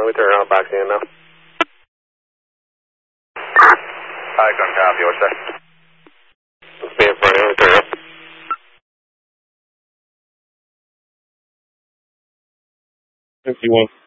Let me turn around back in now. I can copy, what's that? Stay in front of me, turn up. 51.